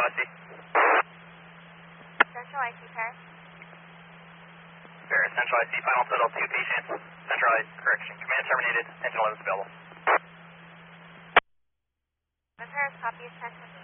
Central IC. Central IC, Paris. Paris, Central IC, final total 2 patients. Central IC, correction. Command terminated. Engine 11 is available. Paris, copy is 10.